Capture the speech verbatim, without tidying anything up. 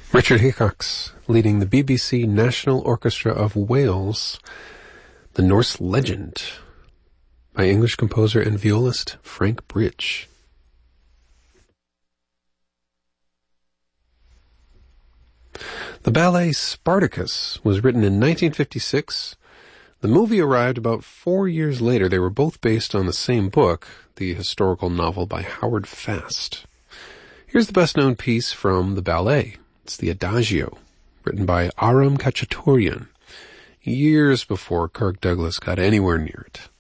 Richard Hickox, leading the B B C National Orchestra of Wales, The Norse Legend, by English composer and violist Frank Bridge. The ballet Spartacus was written in nineteen fifty-six. The movie arrived about four years later. They were both based on the same book, the historical novel by Howard Fast. Here's the best-known piece from the ballet. It's the Adagio, written by Aram Khachaturian, years before Kirk Douglas got anywhere near it.